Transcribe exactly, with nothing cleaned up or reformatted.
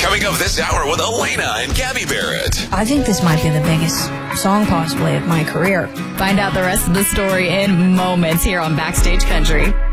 Coming up this hour with Elena and Gabby Barrett. I think this might be the biggest song possibly of my career. Find out the rest of the story in moments here on Backstage Country.